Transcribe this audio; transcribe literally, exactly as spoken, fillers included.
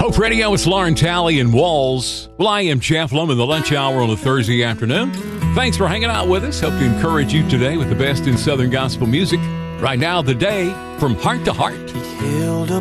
Hope Radio, it's Lauren Talley and Walls. Well, I am Jeff Lum in the lunch hour on a Thursday afternoon. Thanks for hanging out with us. Hope to encourage you today with the best in Southern gospel music. Right now, The Day from Heart to Heart.